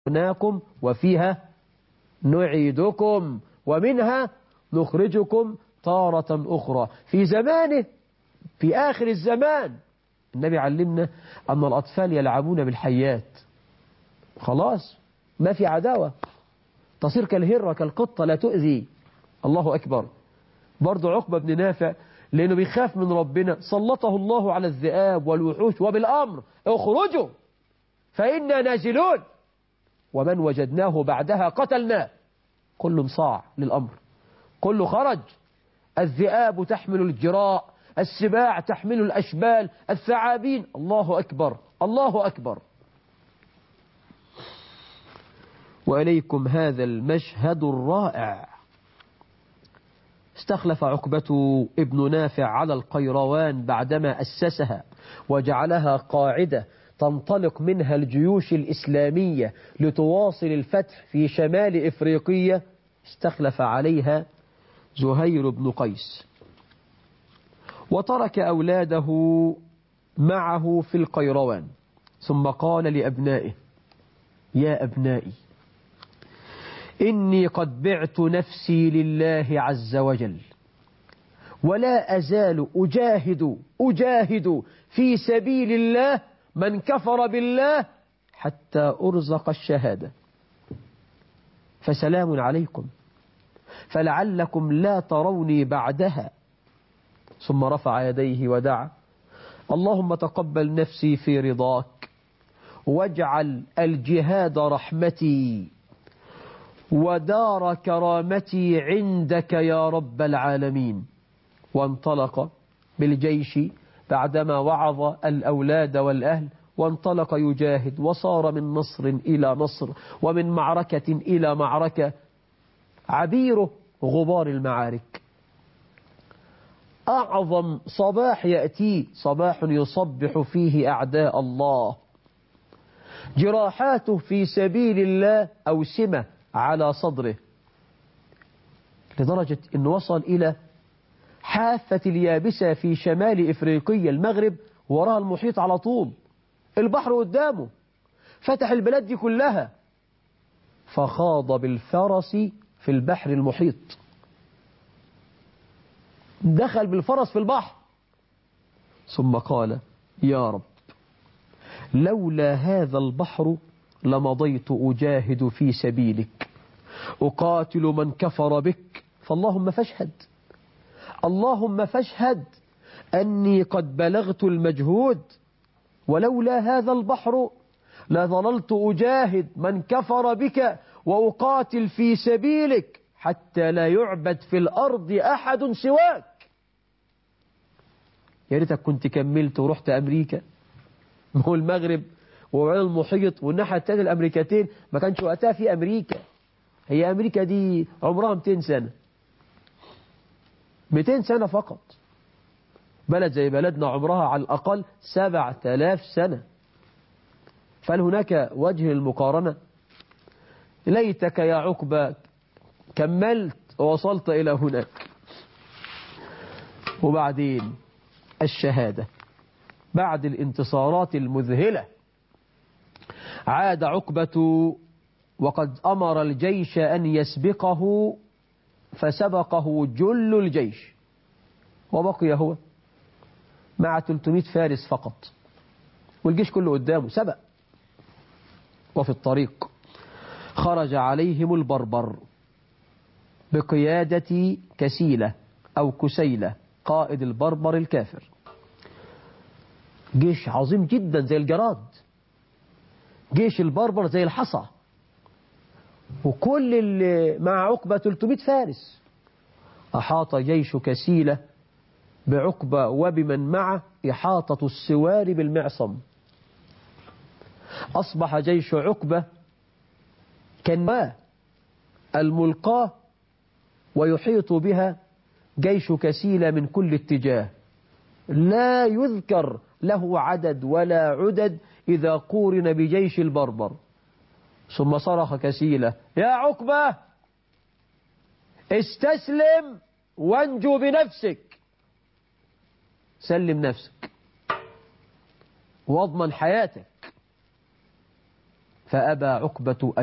خلقناكم وفيها نعيدكم ومنها نخرجكم تارة أخرى. في زمانه، في آخر الزمان، النبي علمنا أن الأطفال يلعبون بالحيات، خلاص ما في عداوة، تصير كالهرة كالقطة لا تؤذي. الله أكبر. برضو عقبة بن نافع لأنه بيخاف من ربنا سلطه الله على الذئاب والوحوش وبالأمر اخرجوا فإنا نازلون ومن وجدناه بعدها قتلناه. كل صاع للأمر، كل خرج. الذئاب تحمل الجراء، السباع تحمل الأشبال، الثعابين. الله أكبر الله أكبر. وإليكم هذا المشهد الرائع. استخلف عقبة ابن نافع على القيروان بعدما أسسها وجعلها قاعدة تنطلق منها الجيوش الإسلامية لتواصل الفتح في شمال إفريقيا. استخلف عليها زهير بن قيس وترك أولاده معه في القيروان، ثم قال لأبنائه: يا أبنائي، إني قد بعت نفسي لله عز وجل، ولا أزال أجاهد في سبيل الله من كفر بالله حتى أرزق الشهادة، فسلام عليكم، فلعلكم لا تروني بعدها. ثم رفع يديه ودعا: اللهم تقبل نفسي في رضاك، واجعل الجهاد رحمتي ودار كرامتي عندك يا رب العالمين. وانطلق بالجيش بعدما وعظ الأولاد والأهل، وانطلق يجاهد، وصار من نصر إلى نصر ومن معركة إلى معركة. عبيره غبار المعارك. أعظم صباح يأتي صباح يصبح فيه أعداء الله. جراحاته في سبيل الله أوسمة على صدره، لدرجة أنه وصل إلى حافة اليابسة في شمال إفريقيا، المغرب وراء المحيط على طول، البحر قدامه، فتح البلاد دي كلها، فخاض بالفرس في البحر المحيط، دخل بالفرس في البحر، ثم قال: يا رب، لولا هذا البحر لمضيت أجاهد في سبيلك، أقاتل من كفر بك، فاللهم فاشهد، اللهم فاشهد أني قد بلغت المجهود، ولولا هذا البحر لظللت أجاهد من كفر بك وأقاتل في سبيلك حتى لا يعبد في الأرض أحد سواك. يا ريتك كنت كملت ورحت أمريكا، ما هو المغرب وبعدين المحيط والناحية التانية الأمريكتين ما كانش وقتها في أمريكا. هي أمريكا دي عمرها 200 سنة، 200 سنة فقط. بلد زي بلدنا عمرها على الأقل 7000 سنة، فهل هناك وجه للمقارنة؟ ليتك يا عقبة كملت ووصلت إلى هناك. وبعدين الشهادة بعد الانتصارات المذهلة، عاد عقبة وقد أمر الجيش أن يسبقه، فسبقه جل الجيش، وبقي هو مع 300 فارس فقط، والجيش كله قدامه سبق. وفي الطريق خرج عليهم البربر بقيادة كسيلة أو كسيلة، قائد البربر الكافر. جيش عظيم جدا زي الجراد، جيش البربر زي الحصى، وكل اللي مع عقبة 300 فارس. أحاط جيش كسيلة بعقبة وبمن معه إحاطة السوار بالمعصم. أصبح جيش عقبة كالنواة الملقاة، ويحيط بها جيش كسيلة من كل اتجاه، لا يذكر له عدد ولا عدد إذا قورن بجيش البربر. ثم صرخ كسيلة: يا عقبة، استسلم وانجو بنفسك، سلم نفسك واضمن حياتك. فأبى عقبة